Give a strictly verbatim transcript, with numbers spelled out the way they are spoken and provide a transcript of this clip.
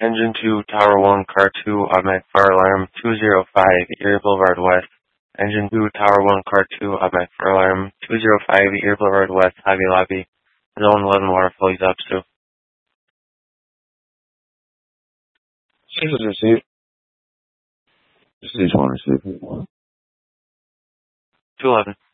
Engine two, Tower one, Car two, automatic fire alarm, two oh five, Erie Boulevard West. Engine two, Tower one, Car two, automatic fire alarm, two oh five, Erie Boulevard West, Hobby Lobby. Zone eleven, water flow is up, Sioux. This is received. This is one received. two eleven.